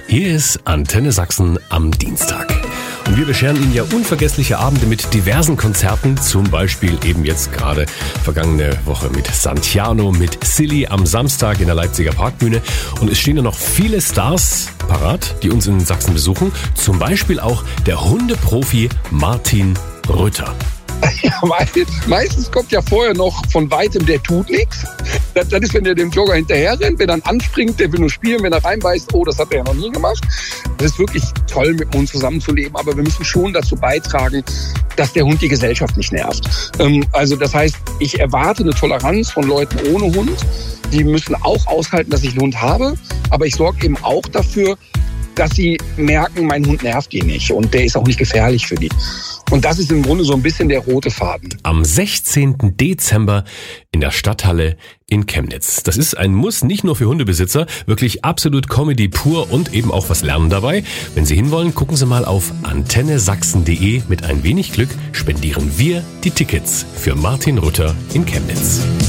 Hier ist Antenne Sachsen am Dienstag. Und wir bescheren Ihnen ja unvergessliche Abende mit diversen Konzerten, zum Beispiel eben jetzt gerade vergangene Woche mit Santiano, mit Silly am Samstag in der Leipziger Parkbühne. Und es stehen ja noch viele Stars parat, die uns in Sachsen besuchen, zum Beispiel auch der Hundeprofi Martin Rütter. Ja, meistens kommt ja vorher noch von weitem, der tut nichts. Das ist, wenn der dem Jogger hinterher rennt, wenn er dann anspringt, der will nur spielen, wenn er reinbeißt, oh, das hat er ja noch nie gemacht. Das ist wirklich toll, mit dem Hund zusammenzuleben, aber wir müssen schon dazu beitragen, dass der Hund die Gesellschaft nicht nervt. Also das heißt, ich erwarte eine Toleranz von Leuten ohne Hund. Die müssen auch aushalten, dass ich einen Hund habe, aber ich sorge eben auch dafür, dass sie merken, mein Hund nervt die nicht und der ist auch nicht gefährlich für die. Und das ist im Grunde so ein bisschen der rote Faden. Am 16. Dezember in der Stadthalle in Chemnitz. Das ist ein Muss, nicht nur für Hundebesitzer, wirklich absolut Comedy pur und eben auch was lernen dabei. Wenn Sie hinwollen, gucken Sie mal auf antennesachsen.de. Mit ein wenig Glück spendieren wir die Tickets für Martin Rütter in Chemnitz.